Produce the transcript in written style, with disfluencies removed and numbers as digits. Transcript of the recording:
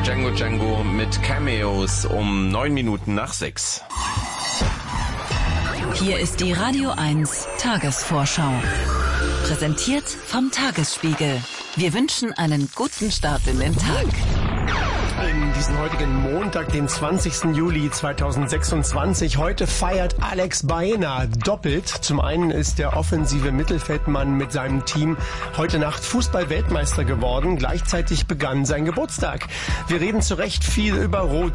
Django Django mit Cameos um 9 Minuten nach 6. Hier ist die Radio 1 Tagesvorschau. Präsentiert vom Tagesspiegel. Wir wünschen einen guten Start in den Tag. In diesen heutigen Montag, den 20. Juli 2026. Heute feiert Alex Baena doppelt. Zum einen ist der offensive Mittelfeldmann mit seinem Team heute Nacht Fußball-Weltmeister geworden. Gleichzeitig begann sein Geburtstag. Wir reden zu Recht viel über Rot.